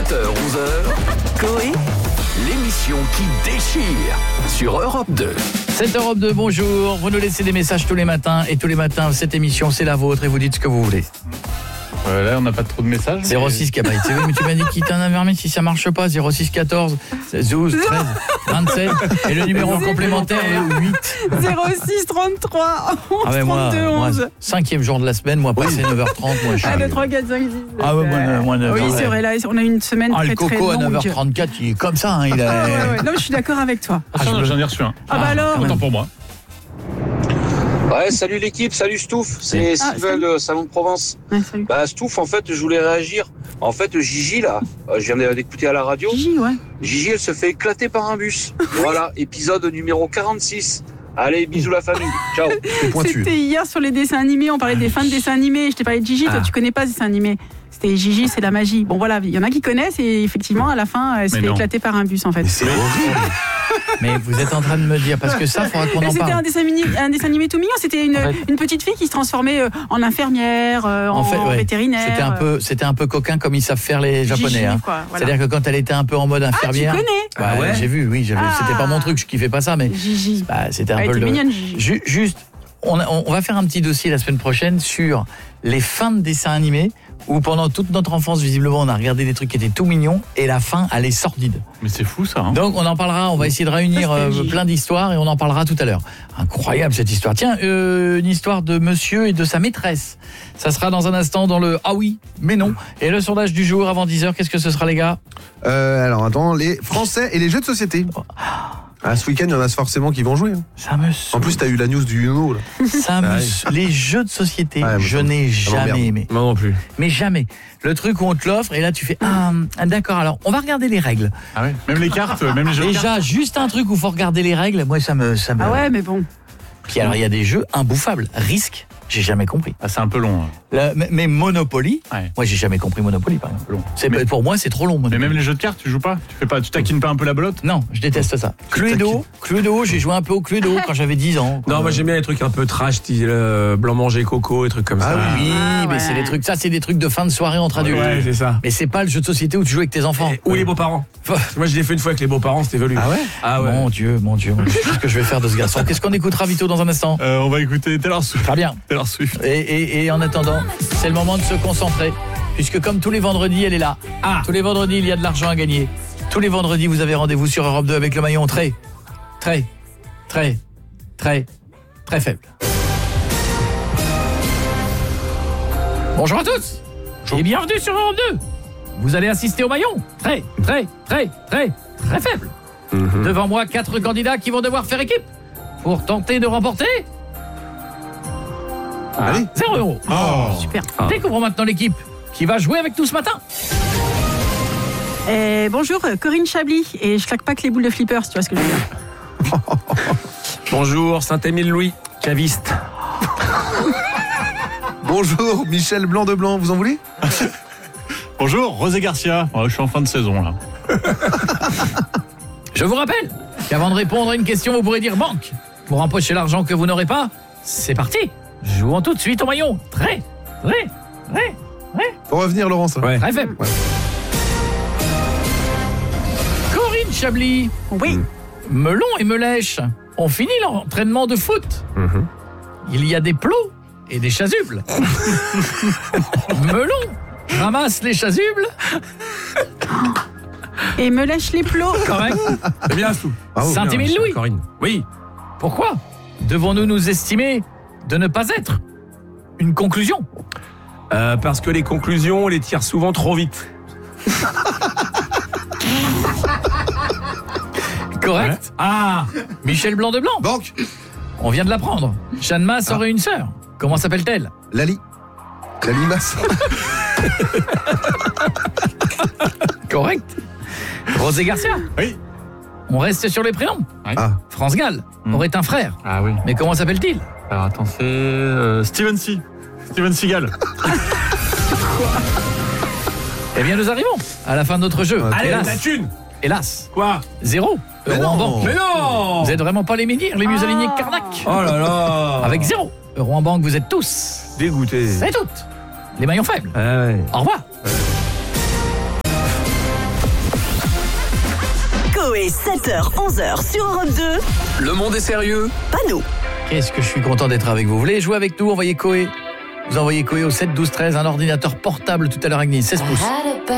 7h-11h, Coé, l'émission qui déchire sur Europe 2. 7 Europe 2, bonjour. Vous nous laissez des messages tous les matins. Et tous les matins, cette émission, c'est la vôtre. Et vous dites ce que vous voulez. Là, on n'a pas trop de messages. 06 Cabaret. C'est vrai, mais tu m'as dit qu'il t'en avait remis si ça marche pas. 06 14 12 13 27. Et le numéro complémentaire est 8. 06 33 11 Ah ouais, 32 11. moi, 5e jour de la semaine, moi, passé 9h30, moi, je suis... Ah, 2, 3, 4, 5, 6. Ah ouais, moi, 9h. Oui, c'est vrai, là, on a eu une semaine Ah, très, le très coco à longue. 9h34, il est comme ça, hein, il a... Ah, ouais. Non, je suis d'accord avec toi. J'en ai reçu un. Ah, bah alors. Autant pour moi. Ouais, salut l'équipe, salut Stouff, c'est Sylvain de Salon de Provence. Ouais, salut. Bah Stouff, en fait, je voulais réagir. En fait, Gigi, là, je viens d'écouter à la radio. Gigi, ouais. Gigi, elle se fait éclater par un bus. Voilà, épisode numéro 46. Allez, bisous la famille. Ciao. C'était hier sur les dessins animés, on parlait des fins de dessins animés. Je t'ai parlé de Gigi, toi tu connais pas ces dessins animés. C'était Gigi, c'est la magie. Bon voilà, il y en a qui connaissent et effectivement à la fin elle se fait éclater par un bus en fait. C'est horrible. Mais vous êtes en train de me dire, parce que ça, il faudra qu'on en C'était parle. un dessin animé tout mignon, c'était une petite fille qui se transformait en infirmière, en vétérinaire. C'était un peu coquin comme ils savent faire les Japonais. Gigi, hein. quoi, voilà. C'est-à-dire que quand elle était un peu en mode infirmière... Ah, tu connais Ouais, j'ai vu, oui. C'était pas mon truc, je kiffais pas ça, mais... Gigi. Bah, c'était un Elle peu était mignonne, Gigi. Juste, on va faire un petit dossier la semaine prochaine sur les fins de dessins animés où pendant toute notre enfance, visiblement, on a regardé des trucs qui étaient tout mignons et la fin, elle est sordide. Mais c'est fou ça. Hein. Donc on en parlera, on va essayer de réunir plein d'histoires et on en parlera tout à l'heure. Incroyable cette histoire. Tiens, une histoire de monsieur et de sa maîtresse. Ça sera dans un instant dans le Ah oui, mais non. Et le sondage du jour avant 10h, qu'est-ce que ce sera les gars ? Alors attends, les Français et les jeux de société. Ah, ce week-end, il y en a forcément qui vont jouer. Hein. Ça me En plus, t'as eu la news du Uno. Là. Les jeux de société, je n'ai jamais aimé. Moi non plus. Mais jamais. Le truc où on te l'offre et là tu fais d'accord, alors on va regarder les règles. Ah ouais, même les cartes, même les jeux. Déjà, juste un truc où il faut regarder les règles, moi ça me... Ah ouais, mais bon. Puis alors il y a des jeux imbouffables. Risque, j'ai jamais compris. Ah, c'est un peu long. Hein. Mais Monopoly, moi j'ai jamais compris Monopoly par exemple. Pour moi c'est trop long Monopoly. Mais même les jeux de cartes, tu joues pas ? Tu taquines pas un peu la belote ? Non, je déteste ça. Cluedo, j'ai joué un peu au Cluedo quand j'avais 10 ans. Non, moi j'aime bien les trucs un peu trash, style blanc manger coco, et trucs comme ça. Oui, mais c'est des trucs, ça c'est des trucs de fin de soirée entre adultes. Ouais, c'est ça. Mais c'est pas le jeu de société où tu joues avec tes enfants. Ou les beaux-parents. Moi je l'ai fait une fois avec les beaux-parents, c'était velu. Ah ouais. Mon Dieu. Qu'est-ce que je vais faire de ce garçon ? Qu'est-ce qu'on écoutera Vito dans un instant ? On va écouter Taylor Swift. Très bien. Taylor Swift. Et en attendant, c'est le moment de se concentrer. Puisque comme tous les vendredis, elle est là. Tous les vendredis, il y a de l'argent à gagner. Tous les vendredis, vous avez rendez-vous sur Europe 2 avec le maillon très faible. Bonjour à tous. Et bienvenue sur Europe 2. Vous allez assister au maillon très faible. Devant moi, 4 candidats qui vont devoir faire équipe pour tenter de remporter 0 €. Super. Découvrons maintenant l'équipe qui va jouer avec nous ce matin. Bonjour, Corinne Chablis. Et je claque pas que les boules de flippers, tu vois ce que je veux dire. Bonjour, Saint-Émile-Louis, caviste. Bonjour, Michel Blanc de Blanc, vous en voulez ? Bonjour, Rosé Garcia. Je suis en fin de saison là. Je vous rappelle qu'avant de répondre à une question, vous pourrez dire banque. Pour empocher l'argent que vous n'aurez pas, c'est parti. Jouons tout de suite au maillon. Très Pour revenir, Laurence. Ouais. très faible. Ouais. Corinne Chablis. Oui. Melon et Melèche ont fini l'entraînement de foot. Il y a des plots et des chasubles. Melon ramasse les chasubles. Et me lèche les plots. Correct. C'est bien, Sou. Saint-Émile-Louis. Corinne. Oui. Pourquoi devons-nous nous estimer de ne pas être une conclusion ? Parce que les conclusions, on les tire souvent trop vite. Correct. Michel Blanc de Blanc. Banque. On vient de l'apprendre. Jeanne Masse aurait une sœur. Comment s'appelle-t-elle ? Lali Masse. Correct. Rosé Garcia. Oui. On reste sur les prénoms. France Gall aurait un frère. Ah oui. Mais comment s'appelle-t-il ? Alors attends, c'est Steven Seagal. Eh bien, nous arrivons à la fin de notre jeu. Allez, la thune. Hélas. Quoi ? 0 € en banque. Mais non. Vous êtes vraiment pas les menhirs, les mieux alignés que Carnac. Oh là là. Avec 0 € en banque, vous êtes tous. Dégoûté. C'est toutes. Les maillons faibles. Ah ouais. Au revoir. Coé, 7h, 11h sur Europe 2. Le monde est sérieux? Pas nous. Qu'est-ce que je suis content d'être avec vous. Vous voulez jouer avec nous? Envoyez Coé. Vous envoyez Coé au 7 12 13, un ordinateur portable tout à l'heure, Agnès, 16 pouces.